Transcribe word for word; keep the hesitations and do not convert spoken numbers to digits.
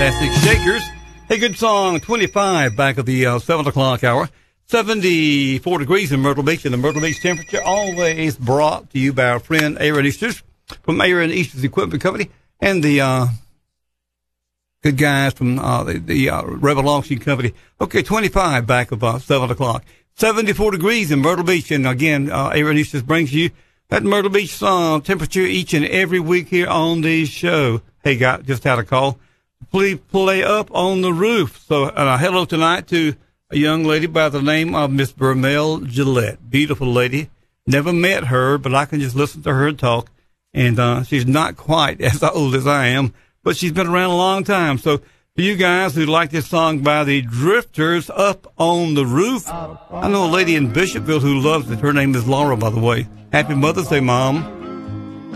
Fantastic Shakers. Hey, good song, twenty-five back of the uh, seven o'clock hour. seventy-four degrees in Myrtle Beach, and the Myrtle Beach temperature always brought to you by our friend Aaron Easters from Aaron Easters Equipment Company and the uh, good guys from uh, the, the uh, Rebel Auction Company. Okay, twenty-five back of uh, seven o'clock. seventy-four degrees in Myrtle Beach, and again, uh, Aaron Easters brings you that Myrtle Beach uh, temperature each and every week here on the show. Hey, got just had a call. Please play Up on the Roof. So, uh, hello tonight to a young lady by the name of Miss Vermel Gillette. Beautiful lady. Never met her, but I can just listen to her talk. And uh, she's not quite as old as I am, but she's been around a long time. So, for you guys who like this song by the Drifters, Up on the Roof, I know a lady in Bishopville who loves it. Her name is Laura, by the way. Happy Mother's Day, Mom.